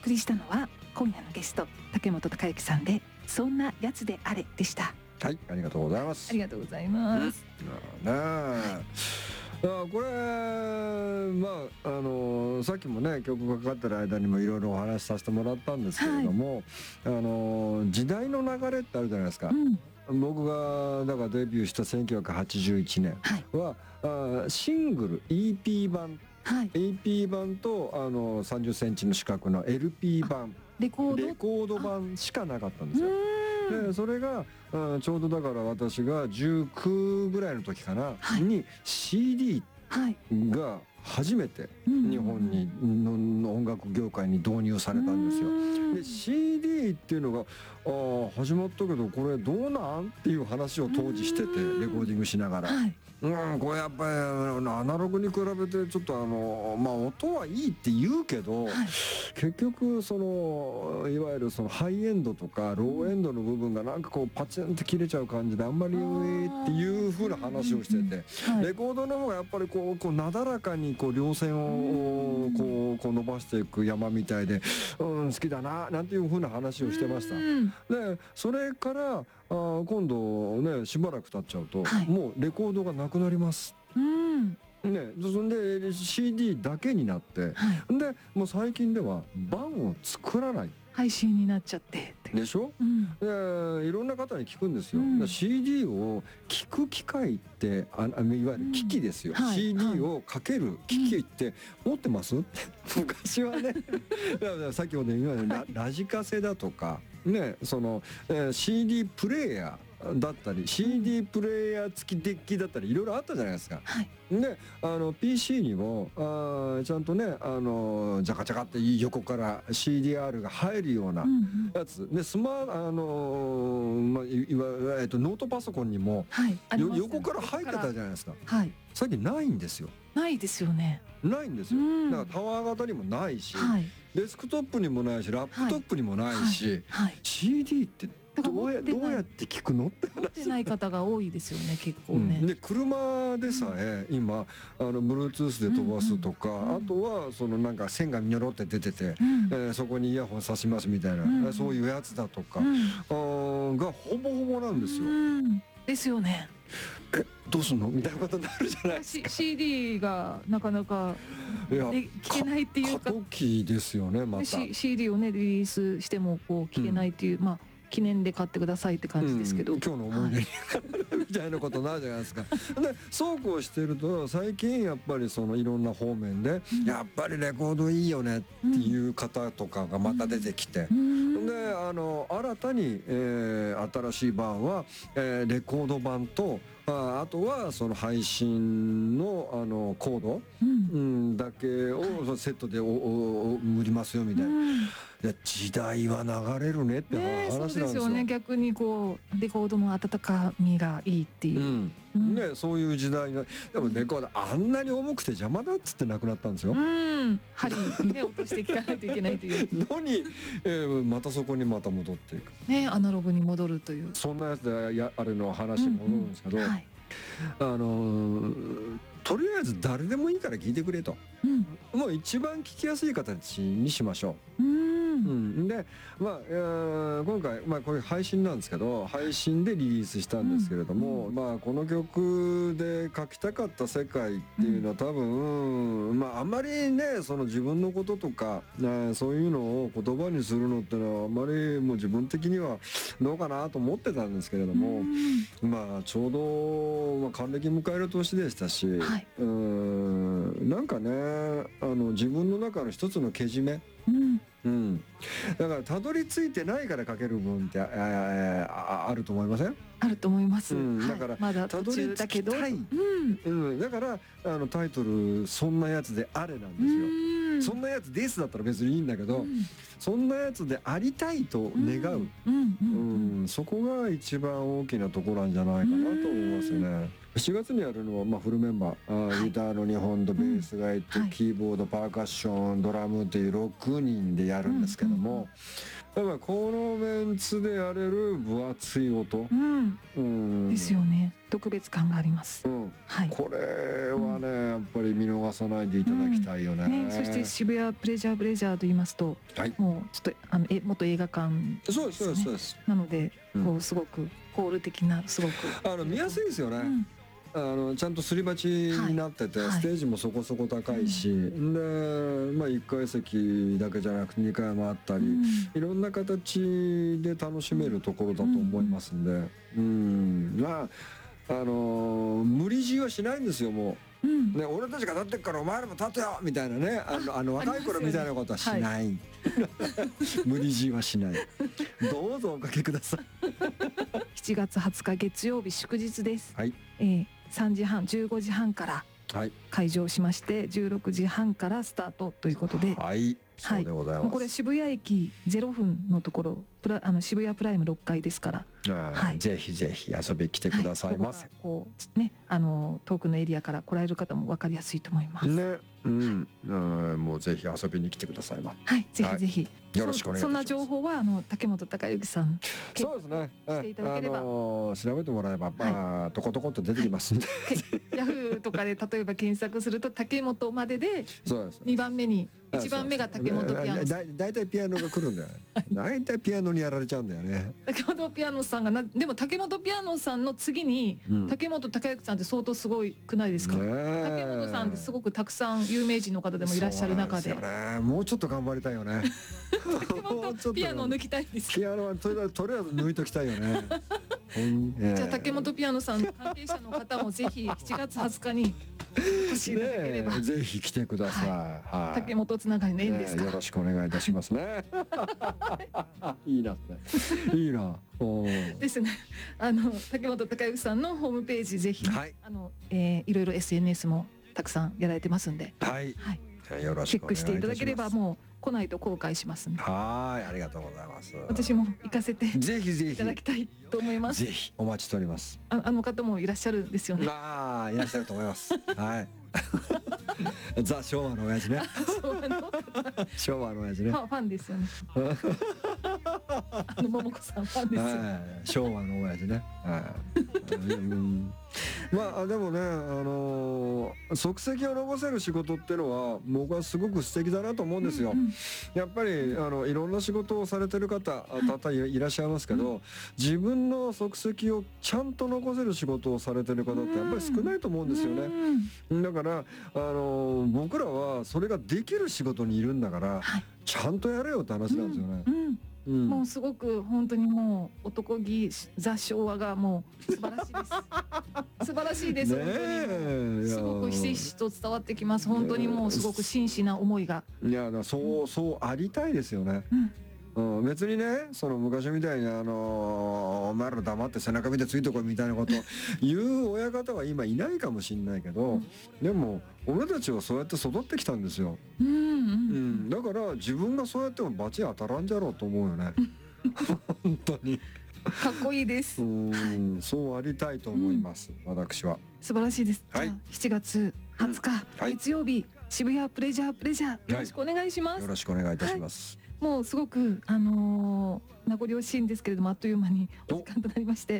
送りしたのは今夜のゲスト竹本孝之さんでそんなやつであれでした。 はい、ありがとうございます。 ありがとうございます。 これさっきもね曲がかかってる間にもいろいろお話しさせてもらったんですけれども、時代の流れってあるじゃないですか。僕がだからデビューした1981年は、シングル EP 版、EP 版と30センチの四角の LP 版レコード版しかなかったんですよ。でそれが、ちょうどだから私が19ぐらいの時かな、に CD が初めて日本にの音楽業界に導入されたんですよ。で CD っていうのが始まったけどこれどうなんっていう話を当時しててレコーディングしながら。これやっぱりアナログに比べてちょっと音はいいって言うけど、結局そのいわゆるそのハイエンドとかローエンドの部分がなんかこうパチンって切れちゃう感じであんまりっていう風な話をしてて、レコードの方がやっぱりこうなだらかにこう稜線をこう伸ばしていく山みたいで、好きだななんていう風な話をしてました。でそれから今度ねしばらく経っちゃうと、もうレコードがなくなります。ね、そんで CD だけになって、でもう最近では版を作らない配信になっちゃってでしょ。でいろんな方に聞くんですよ。CD を聞く機械っていわゆる機器ですよ。CD をかける機器って持ってます？昔はね先ほど言ったようにラジカセだとかね、その、CD プレイヤーだったり CD プレイヤー付きデッキだったりいろいろあったじゃないですか。でPC にもちゃんとねジャカジャカって横から CDR が入るようなやつでノートパソコンにも横から入ってたじゃないですか。最近ないんですよ。 ないですよね。 ないんですよ。だからタワー型にもないし、デスクトップにもないしラップトップにもないし、CD ってどうやって聞くのって話。 持ってない方が多いですよね結構ね。 で車でさえ今Bluetooth で飛ばすとか、あとはそのなんか線がニョロって出てて、そこにイヤホン挿しますみたいな、そういうやつだとかがほぼほぼなんですよ。 ですよね。 どうすんのみたいなことになるじゃないですか。 CD がなかなか聞けないっていうか、 過渡期ですよね。また CD をねリリースしてもこう聞けないっていう、記念で買ってくださいって感じですけど、 今日の思い出にみたいなことになるじゃないですか。でそうこうしてると最近やっぱりそのいろんな方面で、やっぱりレコードいいよねっていう方とかがまた出てきて、で新たに、新しい版は、レコード版とあとはその配信のコード、だけをセットで売りますよみたいな。いや時代は流れるねって話なんですよ。 そうですよね。逆にこうレコードの温かみがいいっていう、 ね、そういう時代が。でもレコードあんなに重くて邪魔だっつってなくなったんですよ。 針にね落としていかないといけないというのに、またそこにまた戻っていくね、アナログに戻るという、 そんなやつであれの話に戻るんですけど、とりあえず誰でもいいから聞いてくれと、もう一番聞きやすい形にしましょう。で今回、こういう配信なんですけど配信でリリースしたんですけれども、この曲で書きたかった世界っていうのは多分、あんまりねその自分のこととか、そういうのを言葉にするのってのはあんまりもう自分的にはどうかなと思ってたんですけれども、ちょうど、還暦迎える年でしたし、なんかね自分の中の一つのけじめ、だからたどり着いてないから書ける部分ってあると思いません？ あると思います。 だからまだ途中だけど、 だからタイトル「そんなやつであれ」なんですよ。そんなやつですだったら別にいいんだけど、そんなやつでありたいと願う、そこが一番大きなところなんじゃないかなと思いますよね。 7月にやるのは、フルメンバー、ギターの2本とベースがいて、キーボード、パーカッション、ドラムっていう6人でやるんですけども、やっぱこのメンツでやれる分厚い音、 ですよね。特別感があります。 これはね、やっぱり見逃さないでいただきたいよね。 そして渋谷プレジャーと言いますと、もうちょっと元映画館ですね。 そうです。 なので、こうすごくホール的な、すごく見やすいですよね。ちゃんとすり鉢になってて、ステージもそこそこ高いし、で、1階席だけじゃなくて2階もあったり、いろんな形で楽しめるところだと思いますんで、無理強いはしないんですよ、もう。ね、俺たちが立ってっからお前らも立てよみたいなね、若い頃みたいなことはしない。無理強いはしない。どうぞおかけください。 7月20日月曜日祝日です。3時半、15時半から開場しまして、16時半からスタートということで、 そうでございます。 これ渋谷駅0分のところ、渋谷プライム6階ですから、 ぜひぜひ遊びに来てくださいませ。 こうね、遠くのエリアから来られる方も分かりやすいと思いますね。 もうぜひ遊びに来てくださいませ。ぜひぜひよろしくお願いします。 そんな情報は竹本孝之さん、 そうですね、 していただければ、 調べてもらえばとことこと出てきますんで、 ヤフーとかで例えば検索すると竹本までで2番目に1番目が竹本ピアノさん。 だいたいピアノが来るんだよね。だいたいピアノにやられちゃうんだよね。 竹本ピアノさんがでも竹本ピアノさんの次に竹本孝之さんって相当すごいくないですか。竹本さんってすごくたくさん有名人の方でもいらっしゃる中で、 もうちょっと頑張りたいよね。 竹本ピアノを抜きたいんです。 ピアノはとりあえず抜いときたいよね。 じゃあ竹本ピアノさんの関係者の方もぜひ7月20日にお越しいただければ、 ぜひ来てください。 竹本つながりの縁ですから、 よろしくお願いいたしますね。いいな、いいな。 ですね。竹本孝之さんのホームページぜひ、いろいろ SNS もたくさんやられてますんで、 よろしくお願いいたします。 チェックしていただければ、もう来ないと後悔しますんで。 ありがとうございます。 私も行かせてぜひぜひいただきたいと思います。 ぜひお待ちしております。 あの方もいらっしゃるんですよね。 いらっしゃると思います。ザ昭和の親父ね。昭和の親父ね。 ファンですよね。桃子さんファンですよ。 昭和の親父ね。でもね、足跡を残せる仕事っていうのは僕はすごく素敵だなと思うんですよ。やっぱりいろんな仕事をされてる方多々いらっしゃいますけど、自分の足跡をちゃんと残せる仕事をされてる方ってやっぱり少ないと思うんですよね。だから僕らはそれができる仕事にいるんだから、ちゃんとやれよって話なんですよね。もうすごく本当にもう男気ザ昭和がもう素晴らしいです。素晴らしいです。本当にすごくひしひしと伝わってきます。本当にもうすごく真摯な思いが。 そうありたいですよね。別にね、昔みたいにお前ら黙って背中見てついてこいみたいなこと言う親方は今いないかもしれないけど、でも俺たちはそうやって育ってきたんですよ。だから自分がそうやっても罰当たらんじゃろうと思うよね。本当にかっこいいです。 そうありたいと思います。私は素晴らしいです。7月20日月曜日、渋谷プレジャーよろしくお願いします。 よろしくお願いいたします。 もうすごく名残惜しいんですけれども、あっという間にお時間となりまして、